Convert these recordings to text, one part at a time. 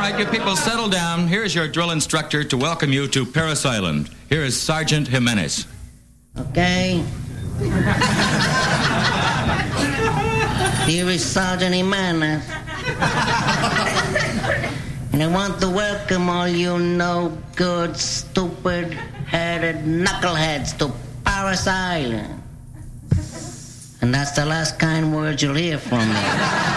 right, you people settle down. Here's your drill instructor to welcome you to Paris Island. Here is Sergeant Jimenez. Okay. Here is Sergeant Jimenez. And I want to welcome all you no-good, stupid-headed knuckleheads to Paris Island. And that's the last kind words you'll hear from me.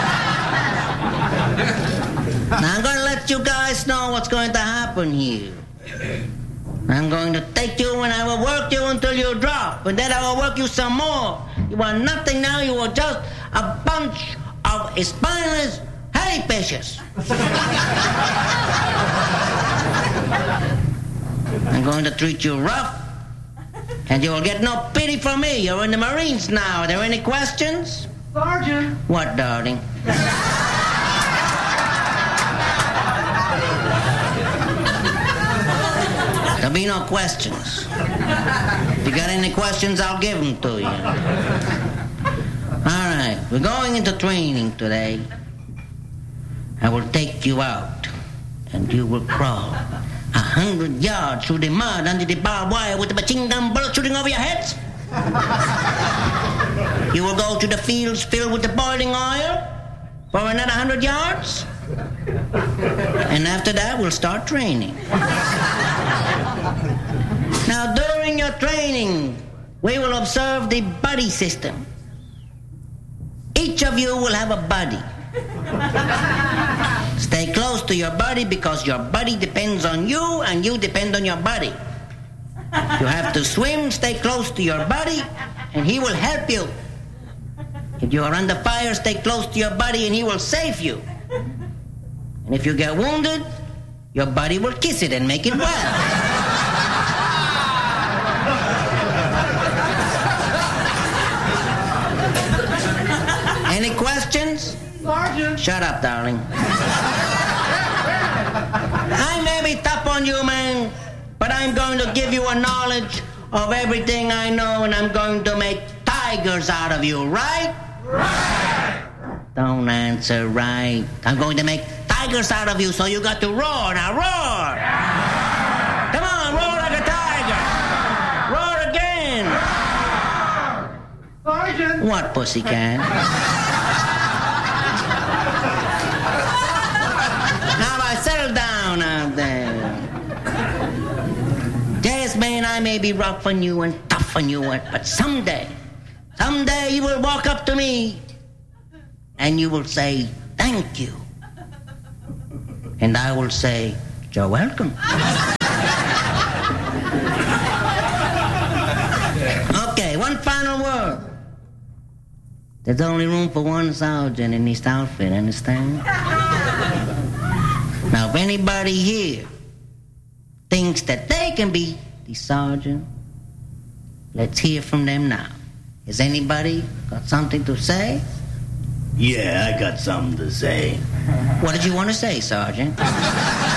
Now I'm going to let you guys know what's going to happen here. I'm going to take you and I will work you until you drop. And then I will work you some more. You are nothing now. You are just a bunch of spineless hay fishes. I'm going to treat you rough. And you will get no pity from me. You're in the Marines now. Are there any questions? Sergeant. What, darling? There'll be no questions. If you got any questions, I'll give them to you. All right, we're going into training today. I will take you out, and you will crawl 100 yards through the mud under the barbed wire with the machine gun bullet shooting over your heads. You will go to the fields filled with the boiling oil for another 100 yards. And after that, we'll start training. Now, during your training, we will observe the buddy system. Each of you will have a buddy. Stay close to your buddy because your buddy depends on you and you depend on your buddy. You have to swim, stay close to your buddy, and he will help you. If you are under fire, stay close to your buddy and he will save you. And if you get wounded, your buddy will kiss it and make it well. Any questions? Sergeant. Shut up, darling. I may be tough on you, man, but I'm going to give you a knowledge of everything I know, and I'm going to make tigers out of you, right? Right. Don't answer right. I'm going to make tigers out of you, so you got to roar. Now roar! Yeah. Come on, roar like a tiger. Yeah. Roar again. Yeah. Sergeant. What, pussycat? Now I settle down out there. Yes, man, I may be rough on you and tough on you, but someday you will walk up to me and you will say, thank you. And I will say, you're welcome. Okay, one final word. There's only room for one sergeant in this outfit, understand? Now, if anybody here thinks that they can be the sergeant, let's hear from them now. Has anybody got something to say? Yeah, I got something to say. What did you want to say, Sergeant?